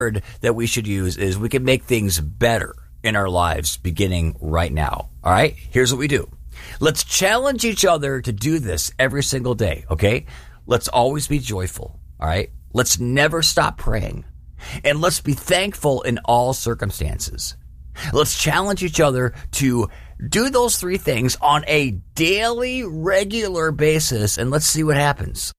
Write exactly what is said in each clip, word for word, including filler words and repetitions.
word that we should use is we can make things better in our lives beginning right now. All right, here's what we do. Let's challenge each other to do this every single day, okay? Let's always be joyful, all right? Let's never stop praying. And let's be thankful in all circumstances. Let's challenge each other to do those three things on a daily, regular basis, and let's see what happens.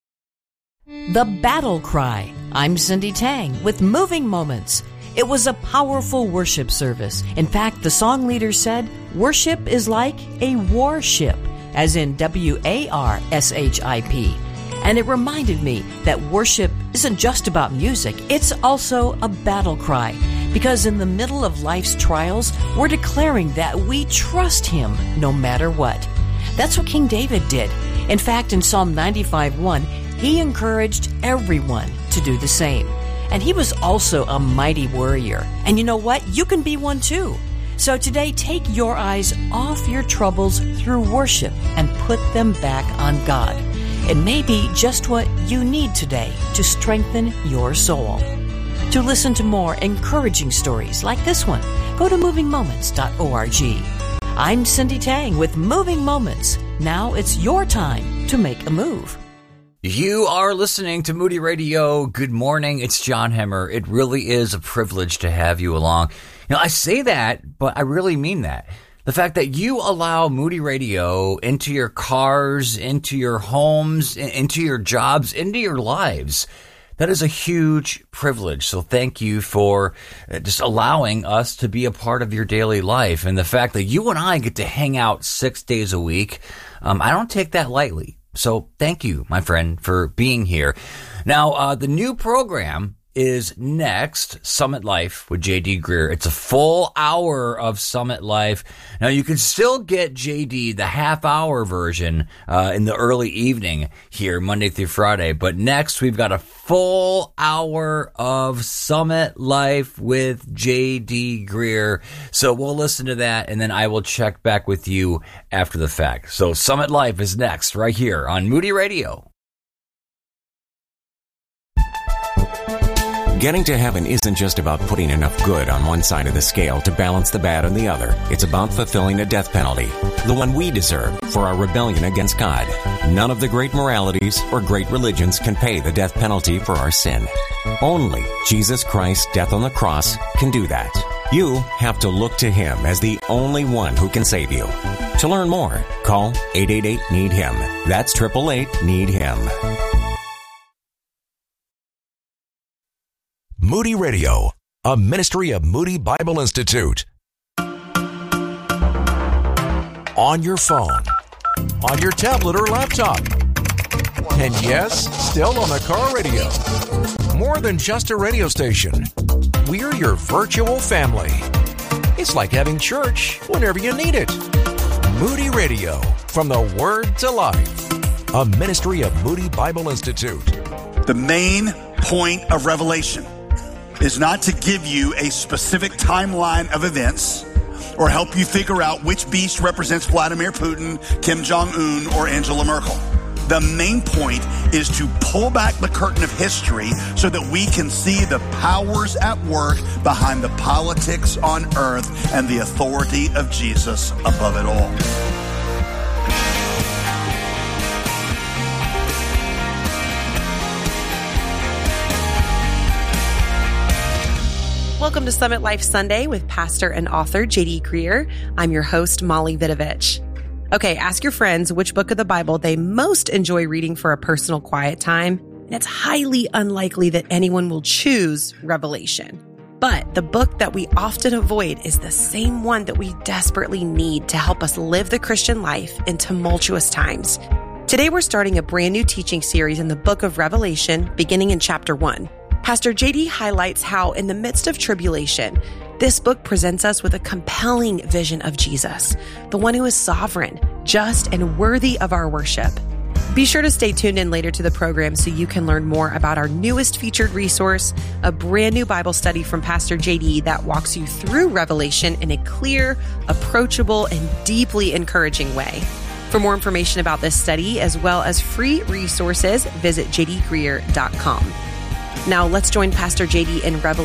The Battle Cry. I'm Cindy Tang with Moving Moments. It was a powerful worship service. In fact, the song leader said, worship is like a warship, as in W A R S H I P. And it reminded me that worship isn't just about music, it's also a battle cry. Because in the middle of life's trials, we're declaring that we trust Him no matter what. That's what King David did. In fact, in Psalm ninety-five one, he encouraged everyone to do the same. And he was also a mighty warrior. And you know what? You can be one too. So today, take your eyes off your troubles through worship and put them back on God. It may be just what you need today to strengthen your soul. To listen to more encouraging stories like this one, go to moving moments dot org. I'm Cindy Tang with Moving Moments. Now it's your time to make a move. You are listening to Moody Radio. Good morning. It's John Hemmer. It really is a privilege to have you along. You know, I say that, but I really mean that. The fact that you allow Moody Radio into your cars, into your homes, into your jobs, into your lives, that is a huge privilege. So thank you for just allowing us to be a part of your daily life. And the fact that you and I get to hang out six days a week, um, I don't take that lightly. So thank you, my friend, for being here. Now, uh, the new program is next, Summit Life with J D Greear. It's a full hour of Summit Life. Now, you can still get J D, the half-hour version, uh, in the early evening here, Monday through Friday. But next, we've got a full hour of Summit Life with J D Greear. So we'll listen to that, and then I will check back with you after the fact. So Summit Life is next, right here on Moody Radio. Getting to heaven isn't just about putting enough good on one side of the scale to balance the bad on the other. It's about fulfilling a death penalty, the one we deserve for our rebellion against God. None of the great moralities or great religions can pay the death penalty for our sin. Only Jesus Christ's death on the cross can do that. You have to look to Him as the only one who can save you. To learn more, call eight eight eight, need him. That's eight eight eight, need him. Moody Radio, a ministry of Moody Bible Institute. On your phone, on your tablet or laptop, and yes, still on the car radio. More than just a radio station. We're your virtual family. It's like having church whenever you need it. Moody Radio, from the Word to Life. A ministry of Moody Bible Institute. The main point of Revelation is not to give you a specific timeline of events or help you figure out which beast represents Vladimir Putin, Kim Jong-un, or Angela Merkel. The main point is to pull back the curtain of history so that we can see the powers at work behind the politics on earth and the authority of Jesus above it all. Welcome to Summit Life Sunday with pastor and author J D Greear. I'm your host, Molly Vidovich. Okay, ask your friends which book of the Bible they most enjoy reading for a personal quiet time. It's highly unlikely that anyone will choose Revelation. But the book that we often avoid is the same one that we desperately need to help us live the Christian life in tumultuous times. Today we're starting a brand new teaching series in the book of Revelation, beginning in chapter one. Pastor J D highlights how, in the midst of tribulation, this book presents us with a compelling vision of Jesus, the one who is sovereign, just, and worthy of our worship. Be sure to stay tuned in later to the program so you can learn more about our newest featured resource, a brand new Bible study from Pastor J D that walks you through Revelation in a clear, approachable, and deeply encouraging way. For more information about this study, as well as free resources, visit j d greear dot com. Now let's join Pastor J D in Revelation